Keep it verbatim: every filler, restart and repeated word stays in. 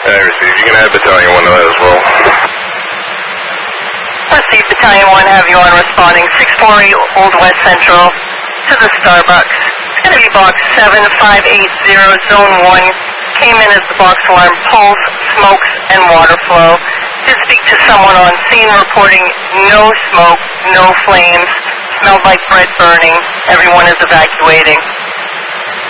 I received. You can add Battalion one to that as well. Receive Battalion one, have you on responding six four eight Old West Central to the Starbucks. It's going to be box seven five eight zero, zone one. Came in as the box alarm pulse, smokes, and water flow. Did speak to someone on scene reporting no smoke, no flames, smelled like bread burning. Everyone is evacuating.